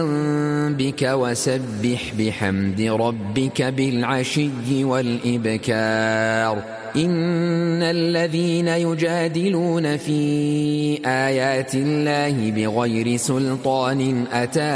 بك وسبح بحمد ربك بالعشي والإبكار إن الذين يجادلون في آيات الله بغير سلطان أتاهم